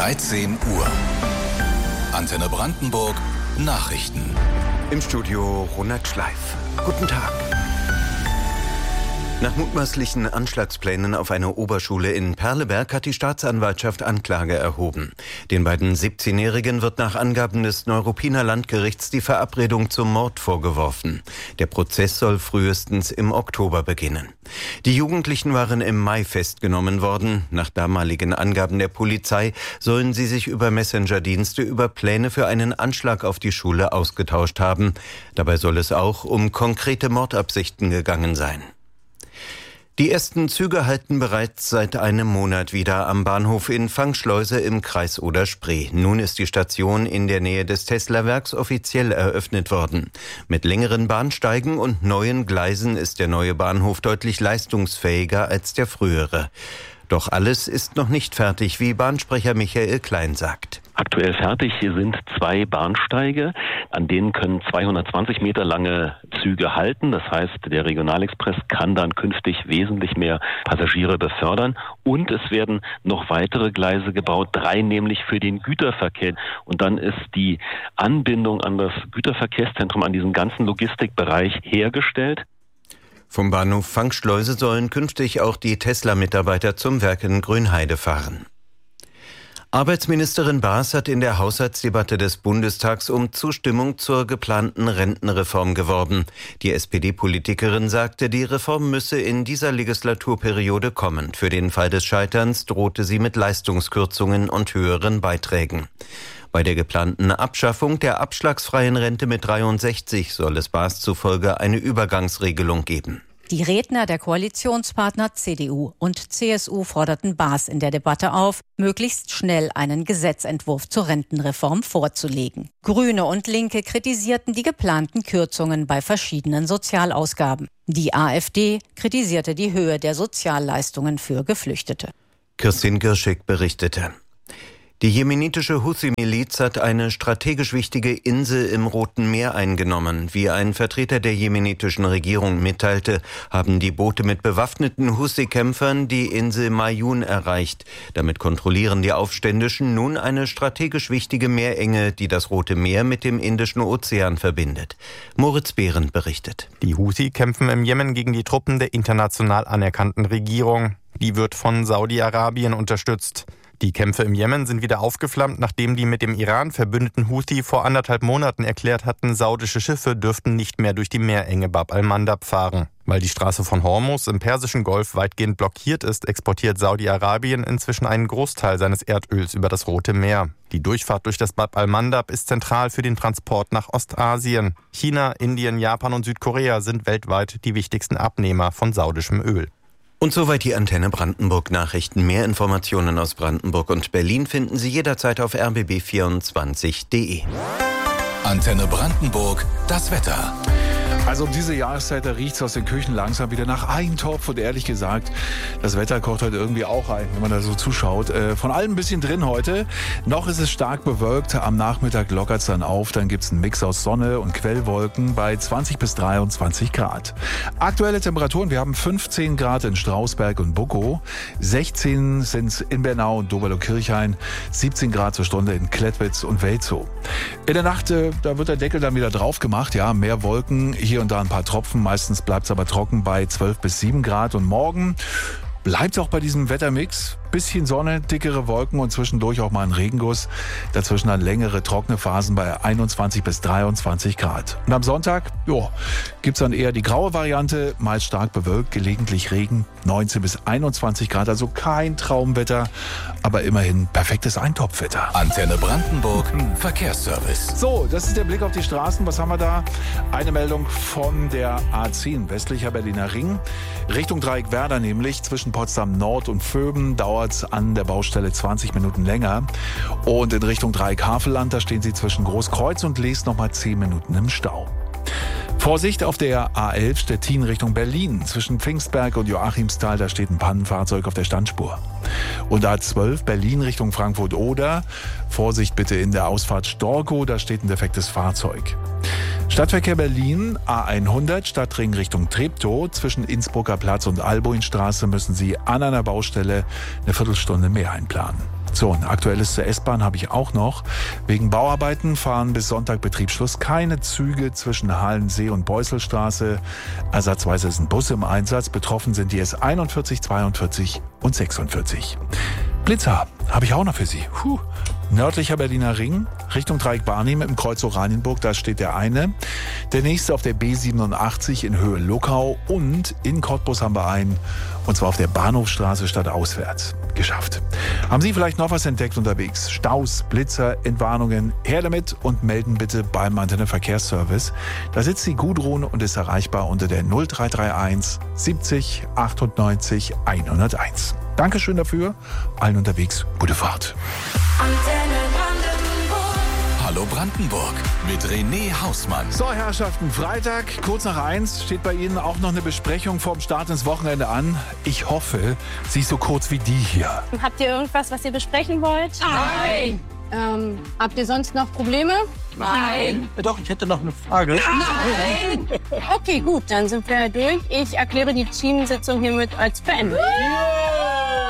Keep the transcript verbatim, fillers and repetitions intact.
dreizehn Uhr. Antenne Brandenburg Nachrichten. Im Studio Ronald Schleif. Guten Tag. Nach mutmaßlichen Anschlagsplänen auf eine Oberschule in Perleberg hat die Staatsanwaltschaft Anklage erhoben. Den beiden siebzehnjährigen wird nach Angaben des Neuruppiner Landgerichts die Verabredung zum Mord vorgeworfen. Der Prozess soll frühestens im Oktober beginnen. Die Jugendlichen waren im Mai festgenommen worden. Nach damaligen Angaben der Polizei sollen sie sich über Messenger-Dienste über Pläne für einen Anschlag auf die Schule ausgetauscht haben. Dabei soll es auch um konkrete Mordabsichten gegangen sein. Die ersten Züge halten bereits seit einem Monat wieder am Bahnhof in Fangschleuse im Kreis Oder-Spree. Nun ist die Station in der Nähe des Tesla-Werks offiziell eröffnet worden. Mit längeren Bahnsteigen und neuen Gleisen ist der neue Bahnhof deutlich leistungsfähiger als der frühere. Doch alles ist noch nicht fertig, wie Bahnsprecher Michael Klein sagt. Aktuell fertig hier sind zwei Bahnsteige, an denen können zweihundertzwanzig Meter lange Züge halten. Das heißt, der Regionalexpress kann dann künftig wesentlich mehr Passagiere befördern. Und es werden noch weitere Gleise gebaut, drei nämlich für den Güterverkehr. Und dann ist die Anbindung an das Güterverkehrszentrum, an diesen ganzen Logistikbereich hergestellt. Vom Bahnhof Fangschleuse sollen künftig auch die Tesla-Mitarbeiter zum Werk in Grünheide fahren. Arbeitsministerin Baas hat in der Haushaltsdebatte des Bundestags um Zustimmung zur geplanten Rentenreform geworben. Die S P D-Politikerin sagte, die Reform müsse in dieser Legislaturperiode kommen. Für den Fall des Scheiterns drohte sie mit Leistungskürzungen und höheren Beiträgen. Bei der geplanten Abschaffung der abschlagsfreien Rente mit dreiundsechzig soll es Baas zufolge eine Übergangsregelung geben. Die Redner der Koalitionspartner C D U und C S U forderten Baas in der Debatte auf, möglichst schnell einen Gesetzentwurf zur Rentenreform vorzulegen. Grüne und Linke kritisierten die geplanten Kürzungen bei verschiedenen Sozialausgaben. Die AfD kritisierte die Höhe der Sozialleistungen für Geflüchtete. Kirstin Girschig berichtete. Die jemenitische Houthi-Miliz hat eine strategisch wichtige Insel im Roten Meer eingenommen. Wie ein Vertreter der jemenitischen Regierung mitteilte, haben die Boote mit bewaffneten Houthi-Kämpfern die Insel Mayun erreicht. Damit kontrollieren die Aufständischen nun eine strategisch wichtige Meerenge, die das Rote Meer mit dem Indischen Ozean verbindet. Moritz Behrendt berichtet. Die Houthi kämpfen im Jemen gegen die Truppen der international anerkannten Regierung. Die wird von Saudi-Arabien unterstützt. Die Kämpfe im Jemen sind wieder aufgeflammt, nachdem die mit dem Iran verbündeten Houthi vor anderthalb Monaten erklärt hatten, saudische Schiffe dürften nicht mehr durch die Meerenge Bab al-Mandab fahren. Weil die Straße von Hormuz im Persischen Golf weitgehend blockiert ist, exportiert Saudi-Arabien inzwischen einen Großteil seines Erdöls über das Rote Meer. Die Durchfahrt durch das Bab al-Mandab ist zentral für den Transport nach Ostasien. China, Indien, Japan und Südkorea sind weltweit die wichtigsten Abnehmer von saudischem Öl. Und soweit die Antenne Brandenburg Nachrichten. Mehr Informationen aus Brandenburg und Berlin finden Sie jederzeit auf r b b vierundzwanzig punkt d e. Antenne Brandenburg, das Wetter. Also um diese Jahreszeit, da riecht es aus den Küchen langsam wieder nach Eintopf. Und ehrlich gesagt, das Wetter kocht heute irgendwie auch ein, wenn man da so zuschaut. Äh, von allem ein bisschen drin heute. Noch ist es stark bewölkt. Am Nachmittag lockert es dann auf. Dann gibt es einen Mix aus Sonne und Quellwolken bei zwanzig bis dreiundzwanzig Grad. Aktuelle Temperaturen, wir haben fünfzehn Grad in Strausberg und Buckow. sechzehn sind es in Bernau und Doberlo-Kirchhain. siebzehn Grad zur Stunde in Klettwitz und Welzow. In der Nacht, äh, da wird der Deckel dann wieder drauf gemacht. Ja, mehr Wolken. Hier und da ein paar Tropfen, meistens bleibt es aber trocken bei zwölf bis sieben Grad. Und morgen bleibt es auch bei diesem Wettermix. Bisschen Sonne, dickere Wolken und zwischendurch auch mal ein Regenguss. Dazwischen dann längere trockene Phasen bei einundzwanzig bis dreiundzwanzig Grad. Und am Sonntag, jo, gibt's dann eher die graue Variante, meist stark bewölkt, gelegentlich Regen, neunzehn bis einundzwanzig Grad. Also kein Traumwetter, aber immerhin perfektes Eintopfwetter. Antenne Brandenburg, Verkehrsservice. So, das ist der Blick auf die Straßen. Was haben wir da? Eine Meldung von der A zehn, westlicher Berliner Ring. Richtung Dreieck Werder nämlich, zwischen Potsdam Nord und Vöben dauert an der Baustelle zwanzig Minuten länger. Und in Richtung Dreieck Havelland, da stehen Sie zwischen Großkreuz und Lees nochmal zehn Minuten im Stau. Vorsicht auf der A elf Stettin Richtung Berlin. Zwischen Pfingstberg und Joachimsthal, da steht ein Pannenfahrzeug auf der Standspur. Und A zwölf Berlin Richtung Frankfurt-Oder. Vorsicht bitte in der Ausfahrt Storkow, da steht ein defektes Fahrzeug. Stadtverkehr Berlin, A hundert, Stadtring Richtung Treptow. Zwischen Innsbrucker Platz und Albuinstraße müssen Sie an einer Baustelle eine Viertelstunde mehr einplanen. So, ein aktuelles zur S-Bahn habe ich auch noch. Wegen Bauarbeiten fahren bis Sonntag Betriebsschluss keine Züge zwischen Halensee und Beusselstraße. Ersatzweise sind Busse im Einsatz. Betroffen sind die S einundvierzig, zweiundvierzig und sechsundvierzig. Blitzer habe ich auch noch für Sie. Puh. Nördlicher Berliner Ring, Richtung Dreieck Barnim im Kreuz Oranienburg, da steht der eine. Der nächste auf der B siebenundachtzig in Höhe Luckau und in Cottbus haben wir einen, und zwar auf der Bahnhofstraße stadtauswärts. Geschafft. Haben Sie vielleicht noch was entdeckt unterwegs? Staus, Blitzer, Entwarnungen? Her damit und melden bitte beim Antenne Verkehrsservice. Da sitzt die Gudrun und ist erreichbar unter der null drei drei eins siebzig achtundneunzig hunderteins. Dankeschön dafür. Allen unterwegs gute Fahrt. Hallo Brandenburg mit René Hausmann. So, Herrschaften, Freitag, kurz nach eins, steht bei Ihnen auch noch eine Besprechung vorm Start ins Wochenende an. Ich hoffe, sie ist so kurz wie die hier. Habt ihr irgendwas, was ihr besprechen wollt? Nein! Ähm, habt ihr sonst noch Probleme? Nein! Ja, doch, ich hätte noch eine Frage. Nein! Okay, gut, dann sind wir durch. Ich erkläre die Teamsitzung hiermit als beendet.